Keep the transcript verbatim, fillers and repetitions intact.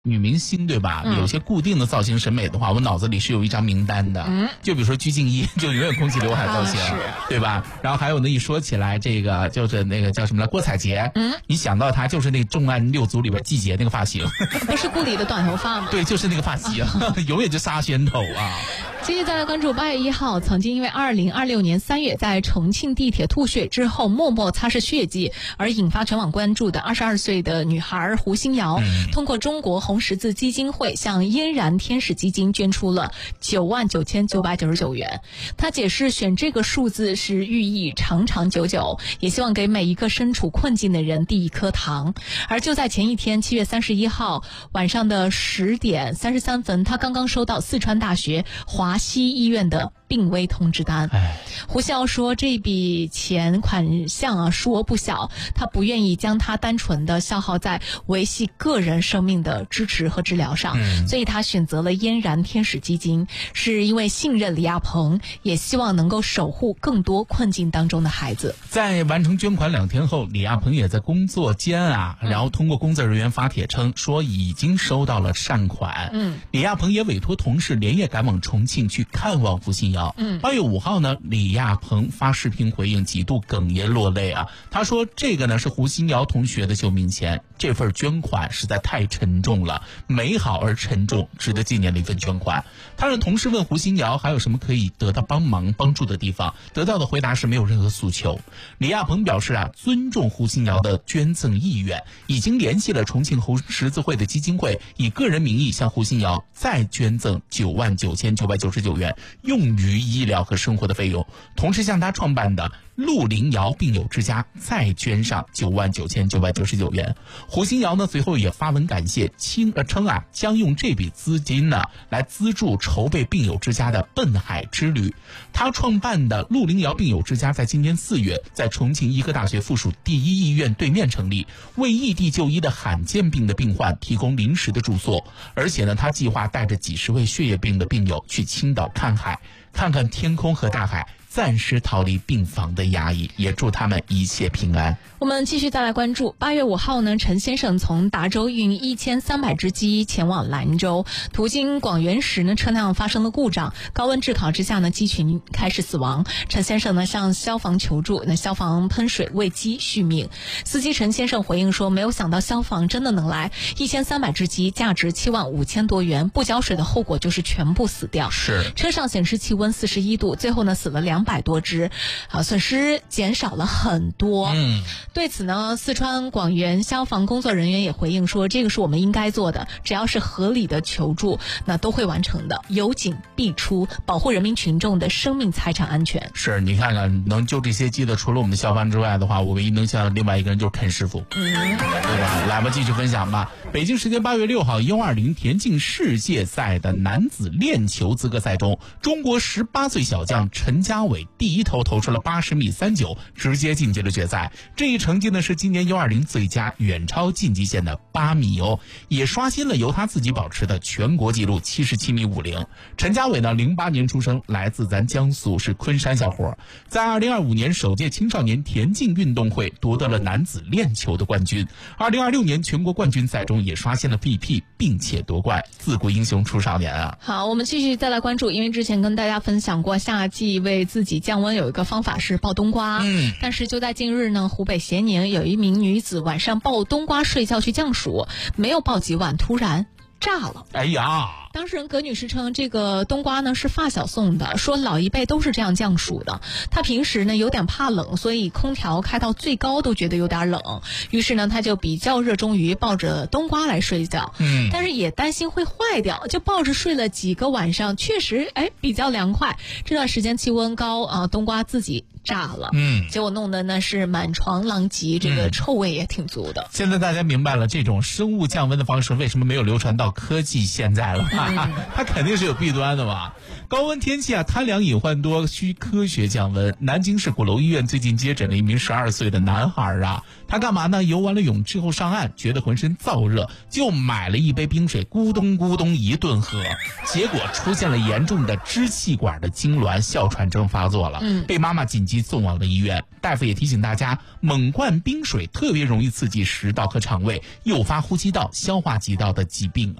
女明星对吧、嗯、有些固定的造型审美的话，我脑子里是有一张名单的、嗯、就比如说鞠婧祎就永远空气刘海造型、啊、对吧？然后还有呢，一说起来这个就是那个叫什么来，郭采洁，嗯，你想到她就是那个重案六组里边季节那个发型， 不是顾里的短头发吗？ 对，就是那个发型、啊、永远就杀宣头啊。 继续再来关注八月一号，曾经因为二零二六年三月在重庆地铁吐血之后默默擦拭血迹而引发全网关注的二十二岁的女孩胡新瑶、嗯、通过中国红十字基金会向嫣然天使基金捐出了九万九千九百九十九元。她解释选这个数字是寓意长长久久，也希望给每一个身处困境的人递一颗糖。而就在前一天七月三十一号晚上的十点三十三分，她刚刚收到四川大学华西医院的病危通知单。胡新瑶说，这笔钱款项啊数额不小，他不愿意将它单纯的消耗在维系个人生命的支持和治疗上、嗯、所以他选择了嫣然天使基金，是因为信任李亚鹏，也希望能够守护更多困境当中的孩子。 在完成捐款两天后，李亚鹏也在工作间啊，然后通过工作人员发帖称说已经收到了善款。嗯，李亚鹏也委托同事连夜赶往重庆去看望胡新瑶。嗯，八月五号呢，李亚鹏发视频回应，几度哽咽落泪啊。他说这个呢是胡新瑶同学的救命钱，这份捐款实在太沉重了，美好而沉重，值得纪念的一份捐款。他让同事问胡新瑶还有什么可以得到帮忙帮助的地方，得到的回答是没有任何诉求。李亚鹏表示啊，尊重胡新瑶的捐赠意愿，已经联系了重庆红十字会的基金会，以个人名义向胡新瑶再捐赠九万九千九百九十九元，用于医疗和生活的费用。同时向他创办的陆林瑶病友之家再捐上九万九千九百九十九元。胡新瑶呢随后也发文感谢，称呃称啊将用这笔资金呢来资助筹备病友之家的奔海之旅。他创办的陆林瑶病友之家在今年四月在重庆医科大学附属第一医院对面成立，为异地就医的罕见病的病患提供临时的住所。而且呢，他计划带着几十位血液病的病友去青岛看海，看看天空和大海，暂时逃离病房的压抑，也祝他们一切平安。 我们继续再来关注，八月五号呢，陈先生从达州运一千三百只鸡前往兰州，途经广元时呢，车辆发生了故障，高温炙烤之下呢，鸡群开始死亡。陈先生呢向消防求助，那消防喷水为鸡续命。司机陈先生回应说，没有想到消防真的能来，一千三百只鸡价值七万五千多元，不浇水的后果就是全部死掉。 是， 车上显示气温四十一度，最后呢死了两百多只，啊，损失减少了很多。嗯。对此呢，四川广元消防工作人员也回应说，这个是我们应该做的，只要是合理的求助，那都会完成的，有警必出，保护人民群众的生命财产安全。 是，你看看能救这些鸡的，除了我们的消防之外的话，我唯一能想到另外一个人就是肯师傅，嗯，对吧？来吧，继续分享吧。北京时间八月六号 U 二零 田径世界赛的男子链球资格赛中，中国十八岁小将陈家伟第一投投出了八十米三九，直接晋级了决赛。这一成绩呢是今年 U 二零 最佳，远超晋级线的八米哦，也刷新了由他自己保持的全国纪录七十七米五零。陈家伟呢，零八年出生，来自咱江苏，是昆山小伙，在二零二五年首届青少年田径运动会夺得了男子链球的冠军。二零二六年全国冠军赛中也刷新了 B P， 并且夺冠，自古英雄出少年啊。 好，我们继续再来关注，因为之前跟大家分享过，夏季为自己降温有一个方法是爆冬瓜。嗯，但是就在近日呢，湖北咸宁有一名女子晚上爆冬瓜睡觉去降暑，没有爆几晚，突然炸了。 哎呀！ 当事人葛女士称，这个冬瓜呢是发小送的，说老一辈都是这样降暑的。她平时呢有点怕冷，所以空调开到最高都觉得有点冷，于是呢她就比较热衷于抱着冬瓜来睡觉。嗯，但是也担心会坏掉，就抱着睡了几个晚上，确实哎比较凉快。这段时间气温高啊，冬瓜自己炸了，嗯，结果弄得呢是满床狼藉，这个臭味也挺足的。 现在大家明白了这种生物降温的方式为什么没有流传到科技现在了。 它肯定是有弊端的嘛。高温天气啊，贪凉隐患多，需科学降温。南京市鼓楼医院最近接诊了一名十二岁的男孩啊，他干嘛呢？游完了泳之后上岸，觉得浑身燥热，就买了一杯冰水，咕咚咕咚一顿喝，结果出现了严重的支气管的痉挛，哮喘症发作了，嗯，被妈妈紧急送往了医院。大夫也提醒大家，猛灌冰水特别容易刺激食道和肠胃，诱发呼吸道、消化急道的疾病。